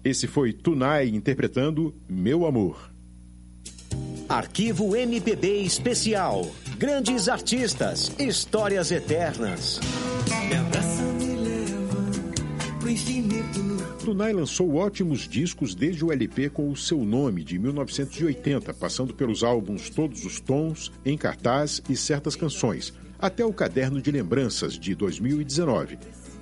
Esse foi Tunai interpretando Meu Amor. Arquivo MPB Especial. Grandes artistas, histórias eternas. Tunai lançou ótimos discos desde o LP com o Seu Nome, de 1980, passando pelos álbuns Todos os Tons, Em Cartaz e Certas Canções, até o Caderno de Lembranças, de 2019.